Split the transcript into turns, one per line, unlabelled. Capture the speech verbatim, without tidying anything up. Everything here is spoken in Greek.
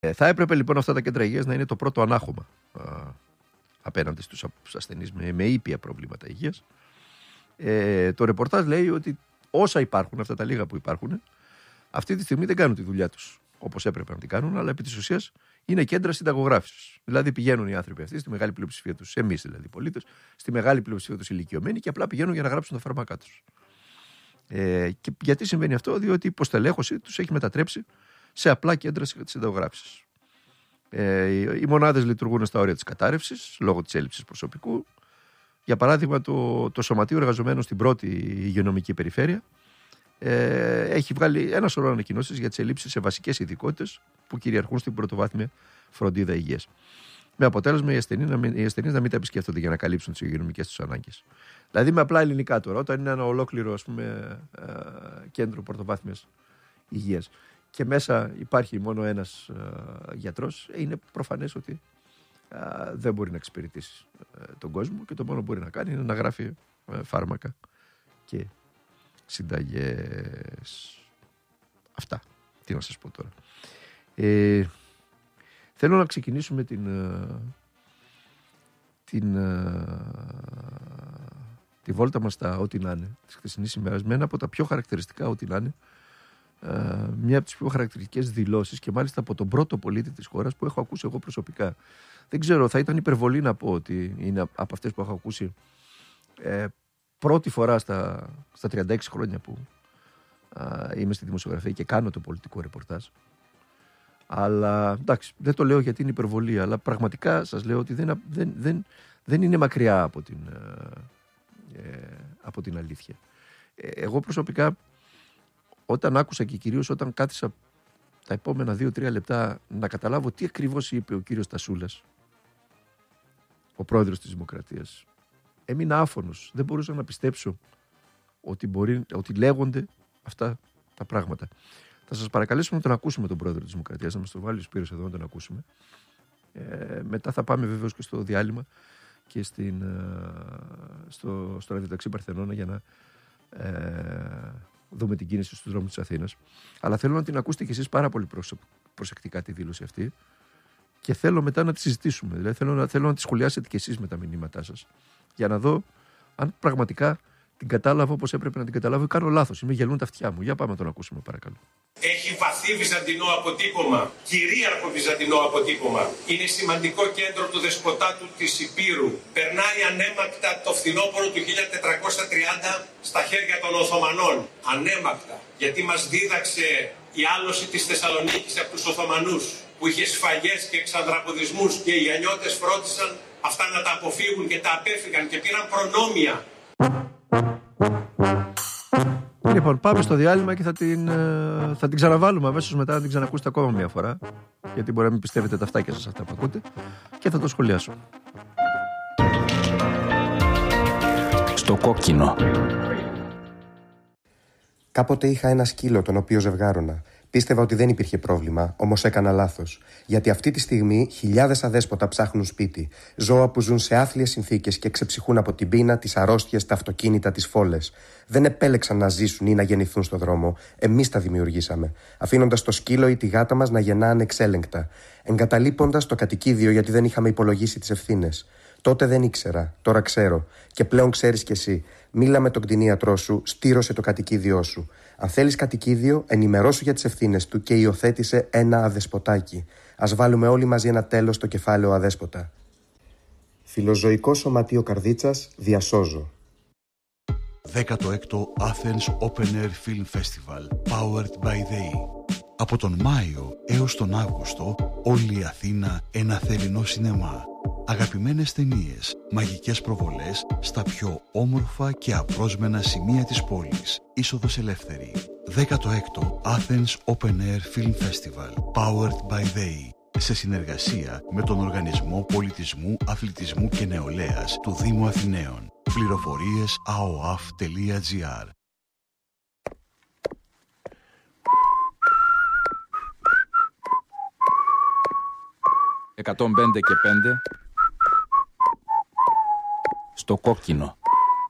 Ε, θα έπρεπε λοιπόν αυτά τα κέντρα υγείας να είναι το πρώτο ανάχωμα α, απέναντι στους ασθενείς με, με ήπια προβλήματα υγείας. Ε, το ρεπορτάζ λέει ότι όσα υπάρχουν, αυτά τα λίγα που υπάρχουν, αυτή τη στιγμή δεν κάνουν τη δουλειά τους όπως έπρεπε να την κάνουν, αλλά επί της ουσίας είναι κέντρα συνταγογράφησης. Δηλαδή πηγαίνουν οι άνθρωποι αυτοί, στη μεγάλη πλειοψηφία τους, εμείς δηλαδή οι πολίτες, στη μεγάλη πλειοψηφία τους ηλικιωμένοι και απλά πηγαίνουν για να γράψουν τα φάρμακά τους. Ε, και γιατί συμβαίνει αυτό? Διότι η υποστελέχωση τους έχει μετατρέψει σε απλά κέντρα συνταγογράφησης. Ε, οι μονάδες λειτουργούν στα όρια της κατάρρευσης λόγω της έλλειψης προσωπικού. Για παράδειγμα, το, το Σωματείο Εργαζομένων στην πρώτη υγειονομική περιφέρεια ε, έχει βγάλει ένα σωρό ανακοινώσεις για τις ελλείψεις σε βασικές ειδικότητες που κυριαρχούν στην πρωτοβάθμια φροντίδα υγείας. Με αποτέλεσμα οι ασθενείς να μην, οι ασθενείς να μην τα επισκέφτονται για να καλύψουν τις υγειονομικές τους ανάγκες. Δηλαδή, με απλά ελληνικά τώρα, όταν είναι ένα ολόκληρο ας πούμε, ε, κέντρο πρωτοβάθμιας υγείας και μέσα υπάρχει μόνο ένας ε, γιατρός, είναι προφανές ότι ε, δεν μπορεί να εξυπηρετήσει ε, τον κόσμο και το μόνο που μπορεί να κάνει είναι να γράφει ε, φάρμακα και συνταγές. Αυτά. Τι να σας πω τώρα. Ε, θέλω να ξεκινήσουμε την, την, τη βόλτα μας στα ό,τι να είναι της χθεσινής ημέρας με ένα από τα πιο χαρακτηριστικά ό,τι να είναι, μια από τις πιο χαρακτηριστικές δηλώσεις και μάλιστα από τον πρώτο πολίτη της χώρας που έχω ακούσει εγώ προσωπικά. Δεν ξέρω, θα ήταν υπερβολή να πω ότι είναι από αυτές που έχω ακούσει ε, πρώτη φορά στα, στα τριάντα έξι χρόνια που α, είμαι στη δημοσιογραφία και κάνω το πολιτικό ρεπορτάζ. Αλλά εντάξει, δεν το λέω γιατί είναι υπερβολή, αλλά πραγματικά σας λέω ότι δεν, δεν, δεν, δεν είναι μακριά από την, ε, από την αλήθεια. Ε, εγώ προσωπικά, όταν άκουσα και κυρίως όταν κάθισα τα επόμενα δύο τρία λεπτά να καταλάβω τι ακριβώς είπε ο κύριος Τασούλας, ο πρόεδρος της Δημοκρατίας, έμεινα άφωνος. Δεν μπορούσα να πιστέψω ότι, μπορεί, ότι λέγονται αυτά τα πράγματα. Θα σας παρακαλέσω να τον ακούσουμε τον πρόεδρο της Δημοκρατίας, να μας το βάλει ο Σπύρος εδώ να τον ακούσουμε. Ε, μετά θα πάμε βεβαίως και στο διάλειμμα και στην, στο, στο ραδιοταξί Παρθενώνα για να ε, δούμε την κίνηση στους δρόμους της Αθήνας. Αλλά θέλω να την ακούσετε κι εσείς πάρα πολύ προσεκτικά τη δήλωση αυτή και θέλω μετά να τη συζητήσουμε. Δηλαδή θέλω να, θέλω να τη σχολιάσετε κι εσείς με τα μηνύματά σας για να δω αν πραγματικά την κατάλαβα όπως έπρεπε να την καταλάβω ή κάνω λάθος. Είμαι γελούν τα αυτιά μου. Για πάμε να τον ακούσουμε παρακαλώ.
Έχει βαθύ βυζαντινό αποτύπωμα, κυρίαρχο βυζαντινό αποτύπωμα. Είναι σημαντικό κέντρο του δεσποτάτου της Υπήρου. Περνάει ανέμακτα το φθινόπωρο του χίλια τετρακόσια τριάντα στα χέρια των Οθωμανών. Ανέμακτα. Γιατί μας δίδαξε η άλωση της Θεσσαλονίκης από τους Οθωμανούς, που είχε σφαγές και εξανδραποδισμούς και οι Ανιώτες φρόντισαν αυτά να τα αποφύγουν και τα απέφυγαν και πήραν προνόμια.
Λοιπόν, πάμε στο διάλειμμα και θα την, θα την ξαναβάλουμε αμέσως μετά να την ξανακούσετε ακόμα μια φορά. Γιατί μπορεί να μην πιστεύετε τα αυτάκια σας αυτά που ακούτε. Και θα το σχολιάσω.
Στο κόκκινο.
Κάποτε είχα ένα σκύλο τον οποίο ζευγάρωνα. Πίστευα ότι δεν υπήρχε πρόβλημα, όμως έκανα λάθος. Γιατί αυτή τη στιγμή χιλιάδες αδέσποτα ψάχνουν σπίτι. Ζώα που ζουν σε άθλιες συνθήκες και ξεψυχούν από την πείνα, τις αρρώστιες, τα αυτοκίνητα, τις φόλες. Δεν επέλεξαν να ζήσουν ή να γεννηθούν στο δρόμο. Εμείς τα δημιουργήσαμε. Αφήνοντας το σκύλο ή τη γάτα μας να γεννά ανεξέλεγκτα. Εγκαταλείποντας το κατοικίδιο γιατί δεν είχαμε υπολογίσει τις ευθύνες. Τότε δεν ήξερα, τώρα ξέρω. Και πλέον ξέρεις κι εσύ. Μίλα με τον κτηνίατρό σου, στήρωσε το κατοικίδιό σου. Αν θέλεις κατοικίδιο, ενημερώσου για τις ευθύνες του και υιοθέτησε ένα αδεσποτάκι. Ας βάλουμε όλοι μαζί ένα τέλος στο κεφάλαιο αδέσποτα. Φιλοζωικό Σωματείο Καρδίτσας, διασώζω.
δέκατο έκτο Athens Open Air Film Festival, powered by they. Από τον Μάιο έως τον Αύγουστο, όλη η Αθήνα ένα θερινό σινεμά. Αγαπημένες ταινίες, μαγικές προβολές στα πιο όμορφα και απρόσμενα σημεία της πόλης. Είσοδος ελεύθερη. δέκατο έκτο Athens Open Air Film Festival, powered by they. Σε συνεργασία με τον Οργανισμό Πολιτισμού, Αθλητισμού και Νεολαίας του Δήμου Αθηναίων. Πληροφορίες a o a f τελεία g r.
εκατόν πέντε και πέντε στο κόκκινο.